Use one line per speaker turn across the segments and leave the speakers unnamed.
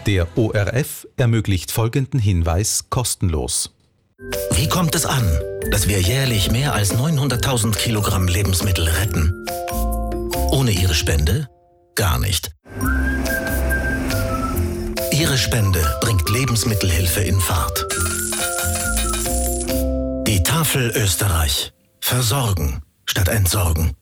Der ORF ermöglicht folgenden Hinweis kostenlos.
Wie kommt es an, dass wir jährlich mehr als 900.000 Kilogramm Lebensmittel retten? Ohne Ihre Spende gar nicht. Ihre Spende bringt Lebensmittelhilfe in Fahrt. Die Tafel Österreich. Versorgen statt entsorgen.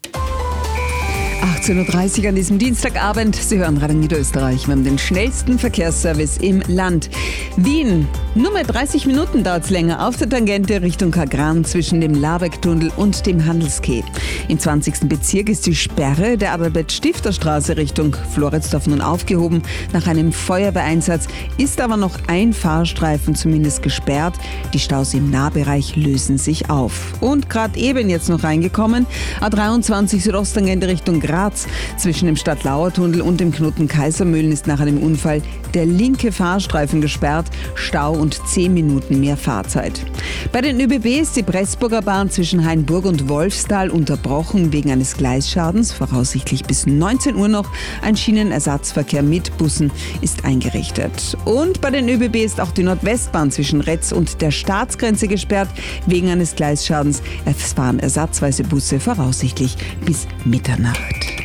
18.30 Uhr an diesem Dienstagabend. Sie hören Radio Niederösterreich. Wir haben den schnellsten Verkehrsservice im Land. Wien, nur mehr 30 Minuten dauert es länger auf der Tangente Richtung Kagran zwischen dem Labeck-Tunnel und dem Handelskeh. Im 20. Bezirk ist die Sperre der Adalbert-Stifter-Straße Richtung Floridsdorf nun aufgehoben. Nach einem Feuerwehreinsatz ist aber noch ein Fahrstreifen zumindest gesperrt. Die Staus im Nahbereich lösen sich auf. Und gerade eben jetzt noch reingekommen, A23 Südosttangente Richtung Graz. Zwischen dem Stadtlauer-Tunnel und dem Knoten Kaisermühlen ist nach einem Unfall der linke Fahrstreifen gesperrt. Stau und 10 Minuten mehr Fahrzeit. Bei den ÖBB ist die Pressburger Bahn zwischen Hainburg und Wolfstal unterbrochen wegen eines Gleisschadens. Voraussichtlich bis 19 Uhr noch. Ein Schienenersatzverkehr mit Bussen ist eingerichtet. Und bei den ÖBB ist auch die Nordwestbahn zwischen Retz und der Staatsgrenze gesperrt wegen eines Gleisschadens. Es fahren ersatzweise Busse voraussichtlich bis Mitternacht.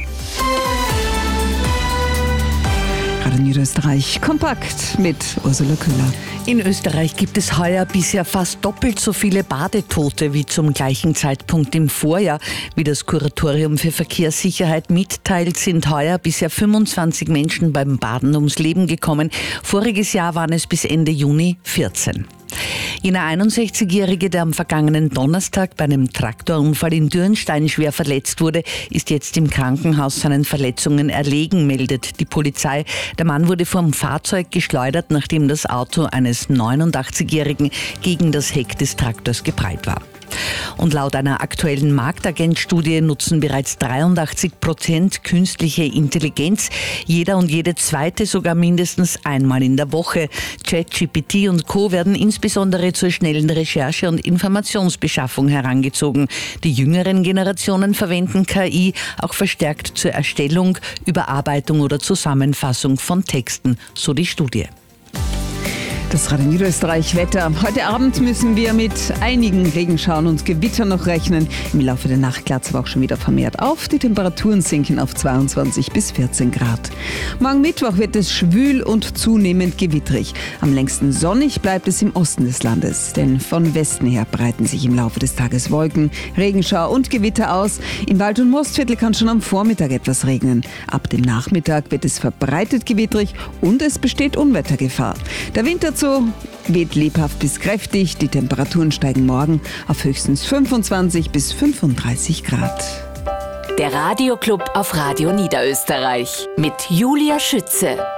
Radio Niederösterreich kompakt mit Ursula Köhler.
In Österreich gibt es heuer bisher fast doppelt so viele Badetote wie zum gleichen Zeitpunkt im Vorjahr. Wie das Kuratorium für Verkehrssicherheit mitteilt, sind heuer bisher 25 Menschen beim Baden ums Leben gekommen. Voriges Jahr waren es bis Ende Juni 14. Jener 61-Jährige, der am vergangenen Donnerstag bei einem Traktorunfall in Dürnstein schwer verletzt wurde, ist jetzt im Krankenhaus seinen Verletzungen erlegen, meldet die Polizei. Der Mann wurde vom Fahrzeug geschleudert, nachdem das Auto eines 89-Jährigen gegen das Heck des Traktors geprallt war. Und laut einer aktuellen Marktagent-Studie nutzen bereits 83% künstliche Intelligenz. Jeder und jede zweite sogar mindestens einmal in der Woche. ChatGPT und Co. werden insbesondere zur schnellen Recherche und Informationsbeschaffung herangezogen. Die jüngeren Generationen verwenden KI auch verstärkt zur Erstellung, Überarbeitung oder Zusammenfassung von Texten, so die Studie.
Das Radio Niederösterreich Wetter. Heute Abend müssen wir mit einigen Regenschauern und Gewittern noch rechnen. Im Laufe der Nacht klart es aber auch schon wieder vermehrt auf. Die Temperaturen sinken auf 22 bis 14 Grad. Morgen Mittwoch wird es schwül und zunehmend gewittrig. Am längsten sonnig bleibt es im Osten des Landes. Denn von Westen her breiten sich im Laufe des Tages Wolken, Regenschauer und Gewitter aus. Im Wald- und Mostviertel kann schon am Vormittag etwas regnen. Ab dem Nachmittag wird es verbreitet gewittrig und es besteht Unwettergefahr. Der Wind dazu weht lebhaft bis kräftig. Die Temperaturen steigen morgen auf höchstens 25 bis 35 Grad.
Der Radioclub auf Radio Niederösterreich mit Julia Schütze.